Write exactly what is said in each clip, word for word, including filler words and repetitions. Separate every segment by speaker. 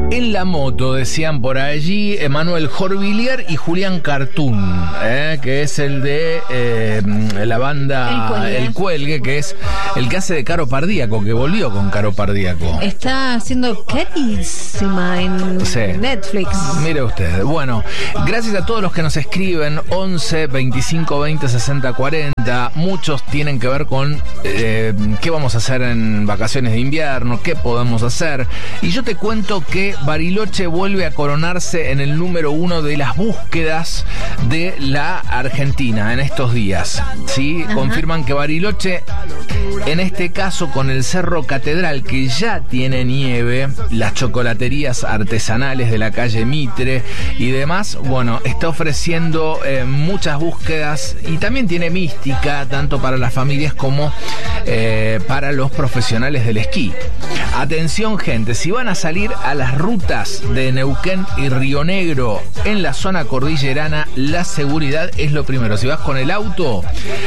Speaker 1: En la moto, decían por allí, Emanuel Jorvillier y Julián Cartoon, eh, que es el de eh, la banda
Speaker 2: El Cuelgue.
Speaker 1: El Cuelgue, que es el que hace de Caro Pardíaco, que volvió con Caro Pardíaco.
Speaker 2: Está haciendo carísima en
Speaker 1: Sí.
Speaker 2: Netflix.
Speaker 1: Mire usted. Bueno, gracias a todos los que nos escriben, once, veinticinco, veinte, sesenta, cuarenta. Muchos tienen que ver con eh, qué vamos a hacer en vacaciones de invierno, qué podemos hacer. Y yo te cuento que Bariloche vuelve a coronarse en el número uno de las búsquedas de la Argentina en estos días. ¿Sí?
Speaker 2: Ajá.
Speaker 1: Confirman que Bariloche, en este caso con el Cerro Catedral, que ya tiene nieve, las chocolaterías artesanales de la calle Mitre y demás, bueno, está ofreciendo eh, muchas búsquedas y también tiene mística, tanto para las familias como eh, para los profesionales del esquí. Atención, gente, si van a salir a las rutas de Neuquén y Río Negro en la zona cordillerana, la seguridad es lo primero. Si vas con el auto,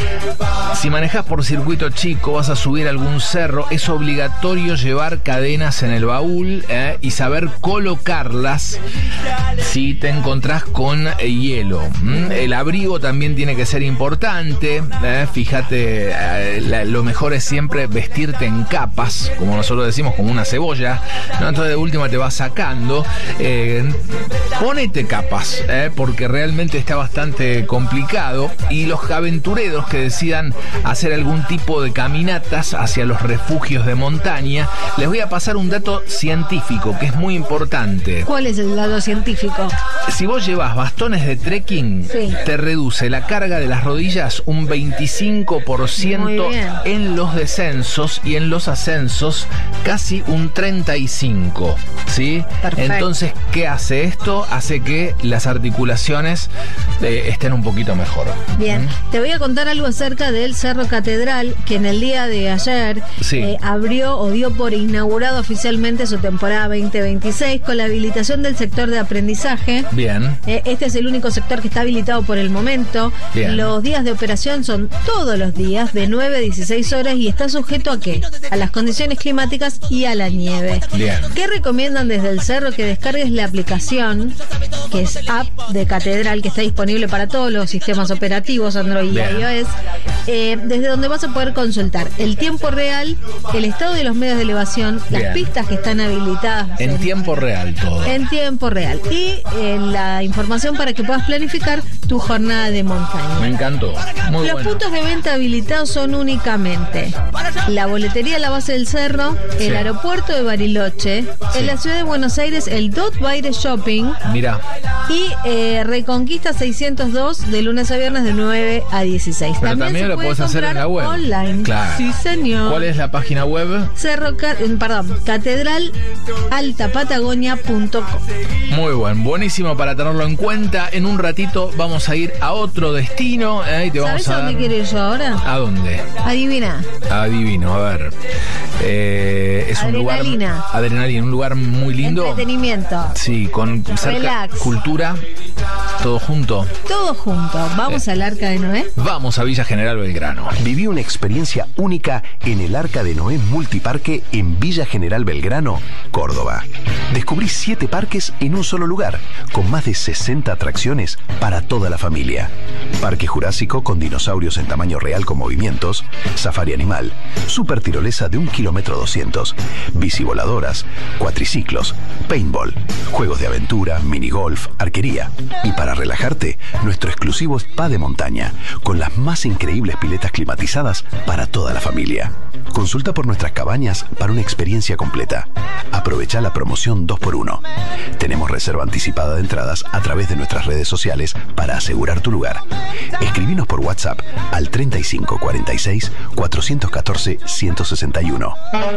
Speaker 1: si manejas por circuito chico, vas a subir algún cerro, es obligatorio llevar cadenas en el baúl eh, y saber colocarlas si te encontrás con eh, hielo. ¿Mm? El abrigo también tiene que ser importante. Eh, fíjate, eh, la, lo mejor es siempre vestirte en capas, como nosotros decimos, como una cebolla, ¿no? Entonces de última te vas sacando. Eh, ponete capas, eh, porque realmente está bastante complicado. Y los aventureros que decidan hacer algún tipo de caminatas hacia los refugios de montaña, les voy a pasar un dato científico que es muy importante.
Speaker 2: ¿Cuál es el lado científico?
Speaker 1: Si vos llevas bastones de trekking,
Speaker 2: Sí.
Speaker 1: te reduce la carga de las rodillas un veinticinco por ciento
Speaker 2: Muy bien.
Speaker 1: en los descensos y en los ascensos casi un treinta y cinco por ciento. ¿Sí?
Speaker 2: Perfecto.
Speaker 1: Entonces, ¿qué hace esto? Hace que las articulaciones eh, estén un poquito mejor.
Speaker 2: Bien, te voy a contar algo acerca del Cerro Catedral, que en el día de ayer
Speaker 1: Sí.
Speaker 2: eh, abrió o dio por inaugurado oficialmente su temporada veinte veintiséis con la habilitación del sector de aprendizaje.
Speaker 1: Bien.
Speaker 2: Eh, Este es el único sector que está habilitado por el momento.
Speaker 1: Bien.
Speaker 2: Los días de operación son todos los días de nueve a dieciséis horas y está sujeto a qué? A las condiciones climáticas y a la nieve.
Speaker 1: Bien.
Speaker 2: ¿Qué recomiendan desde el cerro? Que descargues la aplicación, que es app de Catedral, que está disponible para todos los sistemas operativos, Android y
Speaker 1: Bien.
Speaker 2: iOS, eh, desde donde vas a poder consultar el tiempo real, el estado de los medios de elevación,
Speaker 1: Bien.
Speaker 2: las pistas que están habilitadas
Speaker 1: En tiempo real todo.
Speaker 2: en tiempo real y eh, la información para que puedas planificar tu jornada de montaña.
Speaker 1: Me encantó. Muy
Speaker 2: Los
Speaker 1: bueno.
Speaker 2: puntos de venta habilitados son únicamente la boletería La Base del Cerro, el
Speaker 1: Sí.
Speaker 2: aeropuerto de Bariloche,
Speaker 1: Sí.
Speaker 2: en la ciudad de Buenos Aires el Dot Baire Shopping
Speaker 1: Mira,
Speaker 2: y eh, Reconquista seiscientos dos de lunes a viernes de nueve a dieciséis.
Speaker 1: pero también
Speaker 2: se
Speaker 1: lo
Speaker 2: puede
Speaker 1: podés hacer en
Speaker 2: comprar
Speaker 1: la web.
Speaker 2: online.
Speaker 1: Claro.
Speaker 2: Sí, señor.
Speaker 1: ¿cuál es la página web?
Speaker 2: Cerro, Ca- eh, perdón, catedral alta patagonia punto com.
Speaker 1: Muy buen, buenísimo para tenerlo en cuenta. En un ratito vamos a ir a otro destino. eh, y te vamos
Speaker 2: ¿Sabes
Speaker 1: a
Speaker 2: a dónde
Speaker 1: dar-
Speaker 2: quiero ir yo ahora?
Speaker 1: ¿A dónde?
Speaker 2: Adivina.
Speaker 1: Adivino, a ver. Eh, es un lugar.
Speaker 2: Adrenalina.
Speaker 1: Adrenalina, un lugar muy lindo.
Speaker 2: Entretenimiento.
Speaker 1: Sí, con cerca,
Speaker 2: Relax.
Speaker 1: cultura, todo junto.
Speaker 2: Todo junto. Vamos al Arca de Noé.
Speaker 1: Vamos a Villa General Belgrano.
Speaker 3: Viví una experiencia única en el Arca de Noé Multiparque en Villa General Belgrano, Córdoba. Descubrí siete parques en un solo lugar, con más de sesenta atracciones para toda la familia. Parque Jurásico con dinosaurios en tamaño real con movimientos, safari animal, super tirolesa de un kilómetro doscientos, bicivoladoras, cuatriciclos, paintball, juegos de aventura, minigolf, arquería. Y para relajarte, nuestro exclusivo spa de montaña, con las más increíbles piletas climatizadas para toda la familia. Consulta por nuestras cabañas para una experiencia completa. Aprovecha la promoción dos por uno. Tenemos reserva anticipada de entradas a través de nuestras redes sociales para asegurar tu lugar. Escribinos por WhatsApp al treinta y cinco cuarenta y seis cuatrocientos catorce ciento sesenta y uno.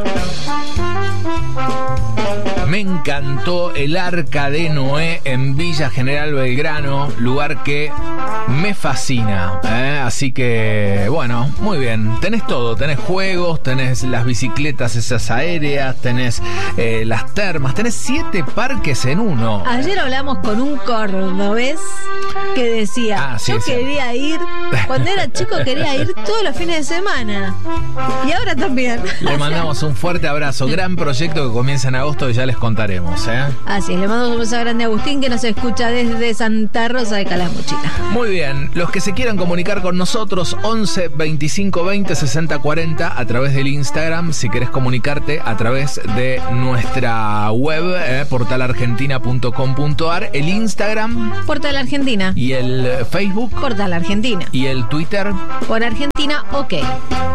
Speaker 1: Me encantó el Arca de Noé en Villa General Belgrano, lugar que me fascina, ¿eh? Así que, bueno, muy bien. Tenés todo, tenés juegos, tenés las bicicletas esas aéreas, tenés eh, las termas, tenés siete parques en uno.
Speaker 2: Ayer hablamos con un cordobés que decía,
Speaker 1: Ah, sí,
Speaker 2: yo
Speaker 1: es cierto.
Speaker 2: quería ir, cuando era chico quería ir todos los fines de semana. Y ahora también.
Speaker 1: Le mandamos un fuerte abrazo. Gran proyecto que comienza en agosto y ya les contaremos, ¿eh?
Speaker 2: Así es, le mando un beso grande a Agustín, que nos escucha desde Santa Rosa de Calamuchita.
Speaker 1: Muy bien, los que se quieran comunicar con nosotros, once veinticinco veinte sesenta cuarenta a través del Instagram. Si querés comunicarte a través de nuestra web, eh, portal argentina punto com punto ar, el Instagram
Speaker 2: Portal Argentina
Speaker 1: y el Facebook
Speaker 2: Portal Argentina
Speaker 1: y el Twitter
Speaker 2: por Argentina OK.